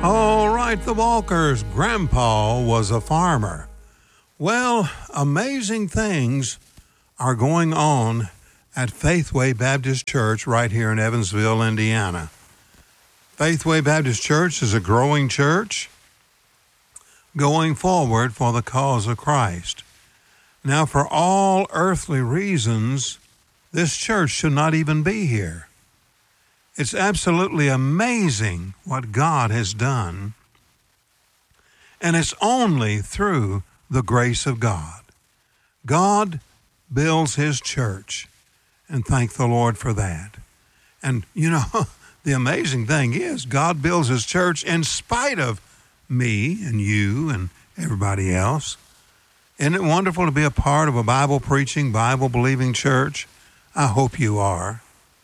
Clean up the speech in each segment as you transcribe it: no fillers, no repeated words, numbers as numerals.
All right, the Walkers. Grandpa was a farmer. Well, amazing things are going on at Faithway Baptist Church right here in Evansville, Indiana. Faithway Baptist Church is a growing church going forward for the cause of Christ. Now, for all earthly reasons, this church should not even be here. It's absolutely amazing what God has done, and it's only through the grace of God. God builds his church, and thank the Lord for that. And, you know, the amazing thing is God builds his church in spite of me and you and everybody else. Isn't it wonderful to be a part of a Bible-preaching, Bible-believing church? I hope you are.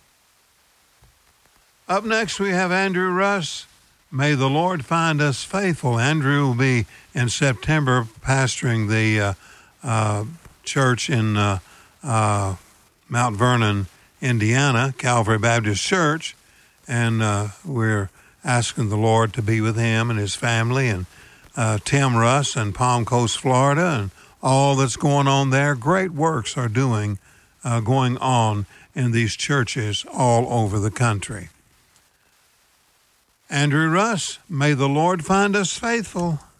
Up next, we have Andrew Russ. May the Lord find us faithful. Andrew will be in September pastoring the church in Mount Vernon, Indiana, Calvary Baptist Church. And we're asking the Lord to be with him and his family, and Tim Russ in Palm Coast, Florida, and all that's going on there. Great works are going on in these churches all over the country. Andrew Russ, may the Lord find us faithful.